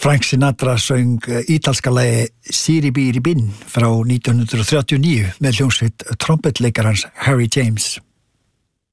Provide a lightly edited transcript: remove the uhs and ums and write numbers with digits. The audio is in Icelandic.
Frank Sinatra söng ítalska lagi Siri Biri Bin frá 1939 með hljómsveit trompetleikarans Harry James.